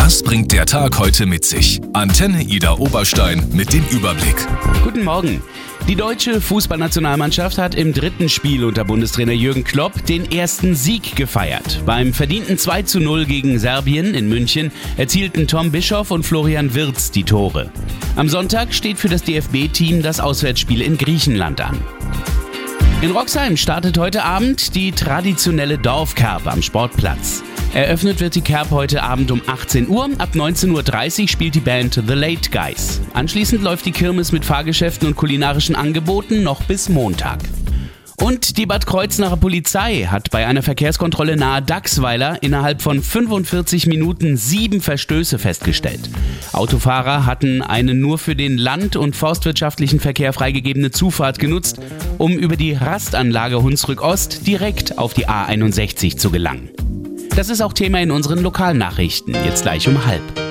Das bringt der Tag heute mit sich. Antenne Ida Oberstein mit dem Überblick. Guten Morgen. Die deutsche Fußballnationalmannschaft hat im dritten Spiel unter Bundestrainer Jürgen Klopp den ersten Sieg gefeiert. Beim verdienten 2:0 gegen Serbien in München erzielten Tom Bischoff und Florian Wirtz die Tore. Am Sonntag steht für das DFB-Team das Auswärtsspiel in Griechenland an. In Roxheim startet heute Abend die traditionelle Dorfkerb am Sportplatz. Eröffnet wird die Kerb heute Abend um 18 Uhr. Ab 19.30 Uhr spielt die Band The Late Guys. Anschließend läuft die Kirmes mit Fahrgeschäften und kulinarischen Angeboten noch bis Montag. Und die Bad Kreuznacher Polizei hat bei einer Verkehrskontrolle nahe Dachsweiler innerhalb von 45 Minuten 7 Verstöße festgestellt. Autofahrer hatten eine nur für den land- und forstwirtschaftlichen Verkehr freigegebene Zufahrt genutzt, um über die Rastanlage Hunsrück Ost direkt auf die A61 zu gelangen. Das ist auch Thema in unseren Lokalnachrichten, jetzt gleich um 12:30.